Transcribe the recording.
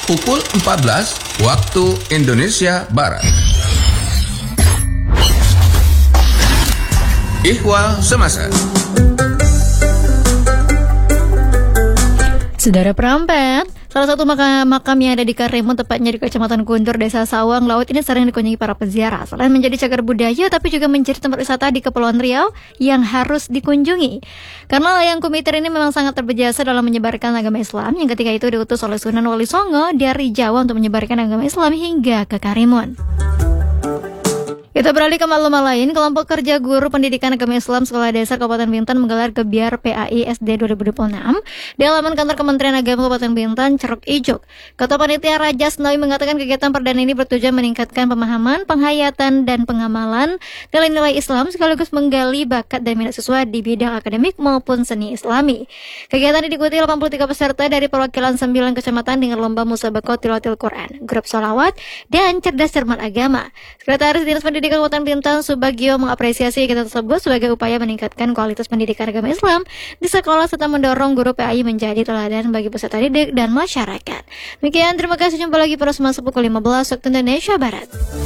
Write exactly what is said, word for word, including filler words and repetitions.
pukul empat belas waktu Indonesia Barat. Ihwal Semasa. Saudara Perampet, salah satu makam, makam yang ada di Karimun, tepatnya di Kecamatan Guntur, Desa Sawang Laut, ini sering dikunjungi para peziarah. Selain menjadi cagar budaya, tapi juga menjadi tempat wisata di Kepulauan Riau yang harus dikunjungi. Karena Layang Kumiter ini memang sangat berjasa dalam menyebarkan agama Islam, yang ketika itu diutus oleh Sunan Wali Songo dari Jawa untuk menyebarkan agama Islam hingga ke Karimun. Kita beralih ke maklumat lain. Kelompok Kerja Guru Pendidikan Agama Islam Sekolah Dasar Kabupaten Bintan menggelar Gebiar P A I S D dua ribu dua puluh enam di halaman kantor Kementerian Agama Kabupaten Bintan, Ceruk Ijuk. Ketua Panitia Raja Snowi mengatakan kegiatan perdana ini bertujuan meningkatkan pemahaman, penghayatan, dan pengamalan nilai-nilai Islam sekaligus menggali bakat dan minat siswa di bidang akademik maupun seni Islami. Kegiatan ini diikuti delapan puluh tiga peserta dari perwakilan sembilan kecamatan dengan lomba musabaqah tilawatil Quran, grup sholawat, dan cerdas cermat agama. Sekretaris Dinas Pendidikan Kabupaten Bintan Subagio mengapresiasi kegiatan tersebut sebagai upaya meningkatkan kualitas pendidikan agama Islam di sekolah serta mendorong guru P A I menjadi teladan bagi peserta didik dan masyarakat. Demikian, terima kasih, jumpa lagi pada semasa pukul lima belas waktu Indonesia Barat.